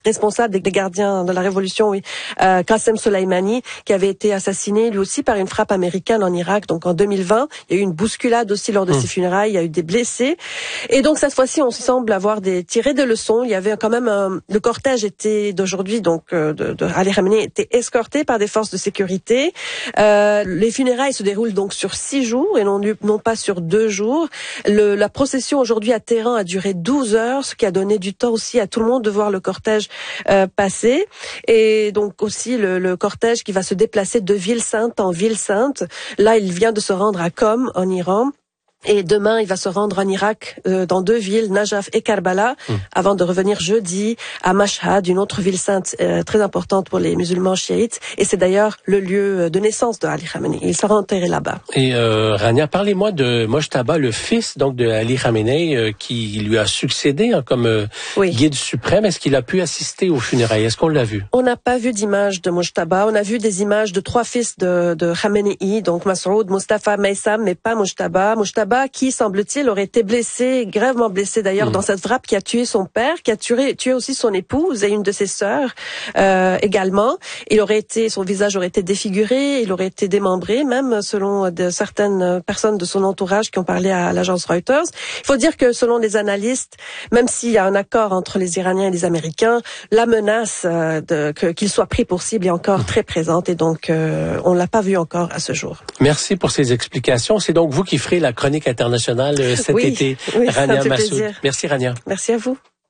responsable des gardiens de la révolution, oui, Qassem Soleimani, qui avait été assassiné lui aussi par une frappe américaine en Irak. Donc en 2020, il y a eu une bousculade aussi lors de ses funérailles, il y a eu des blessés. Et donc cette fois-ci, on semble avoir tiré des leçons. Il y avait quand même le cortège était d'aujourd'hui, donc de Ali Khamenei, était escorté par des forces de sécurité. Les funérailles se déroulent donc sur 6 jours et non pas sur 2 jours. La procession aujourd'hui à Téhéran a duré 12 heures, ce qui a donné du temps aussi à tout le monde de voir le cortège passer, et donc aussi le cortège qui va se déplacer de ville sainte en ville sainte. Là, il vient de se rendre à Qom en Iran. Et demain, il va se rendre en Irak, dans 2 villes, Najaf et Karbala, avant de revenir jeudi à Mashhad, une autre ville sainte très importante pour les musulmans chiites. Et c'est d'ailleurs le lieu de naissance de Ali Khamenei. Il sera enterré là-bas. Et Rania, parlez-moi de Mojtaba, le fils donc de Ali Khamenei, qui lui a succédé comme guide suprême. Est-ce qu'il a pu assister aux funérailles? Est-ce qu'on l'a vu? On n'a pas vu d'image de Mojtaba. On a vu des images de 3 fils de Khamenei, donc Masoud, Mustafa, Maysam, mais pas Mojtaba. Mojtaba qui, semble-t-il, aurait été blessé, gravement blessé d'ailleurs, dans cette frappe qui a tué son père, qui a tué aussi son épouse et une de ses sœurs également. Son visage aurait été défiguré, il aurait été démembré, même selon certaines personnes de son entourage qui ont parlé à l'agence Reuters. Il faut dire que selon les analystes, même s'il y a un accord entre les Iraniens et les Américains, la menace qu'il soit pris pour cible est encore très présente, et donc on l'a pas vu encore à ce jour. Merci pour ces explications. C'est donc vous qui ferez la chronique internationale cet été, oui, Rania ça me fait Massoud. plaisir. Merci Rania. Merci à vous.